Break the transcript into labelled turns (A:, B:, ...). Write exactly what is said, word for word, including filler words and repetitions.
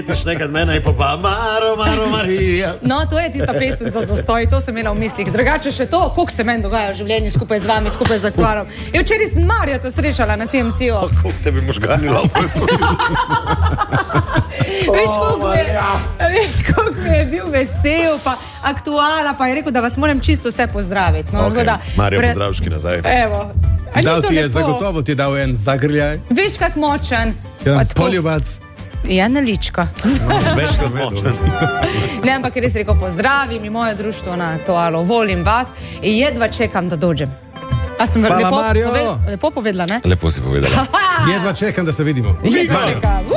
A: Nekad mene je pa pa Maro, Maro, Marija.
B: No, to je tista pesem za zastoj, to sem imela v mislih. Drugače še to, koliko se meni dogaja v življenju skupaj z vami, skupaj z Aktualom. Je včeraj sem Marjata srečala na C M C-u.
A: Koliko tebi možgani laufajo?
B: Veš, koliko je, veš, koliko mi je bil vesel, pa Aktuala, pa je rekel, da vas moram čisto vse pozdraviti. No,
A: Okay.
B: da,
A: Marjo,
B: pred...
A: pozdravški nazaj.
B: Evo. A
C: Dal
B: ni to
C: ti je,
B: lepo?
C: zagotovo ti je dal en zagrljaj.
B: Veš, kak močen.
C: Ja,
B: Pa tako-
C: poljubac.
B: Ja, nalička.
A: Večkrat močen.
B: Ne, ampak je res rekel, pozdravim in moje društvo na Aktualu, volim vas in jedva čekam, da dođem. A sem
C: Hvala,
B: lepo,
C: Marjo.
B: pove, lepo povedala, ne?
D: Lepo si povedala.
C: Jedva čekam, da se vidimo.
B: Jedva čekam.